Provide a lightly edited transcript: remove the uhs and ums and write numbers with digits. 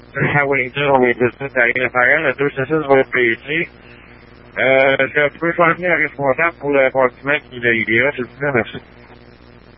Ah oui, ça, on est tout de suite à rien faire. Le 266 va être baissé. Je peux changer la responsable pour le compartiment qui est là, s'il vous plaît, merci.